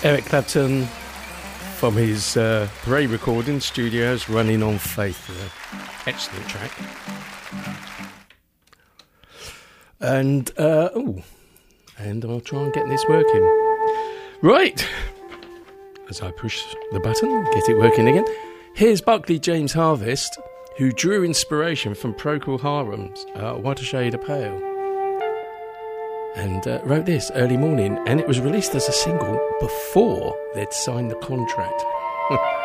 Eric Clapton from his Bray Recording Studios, Running on Faith. Excellent track. And I'll try and get this working. Right. As I push the button, get it working again. Here's Buckley James Harvest, who drew inspiration from Procol Harum's What a Shade of Pale. And wrote this Early Morning, and it was released as a single before they'd signed the contract.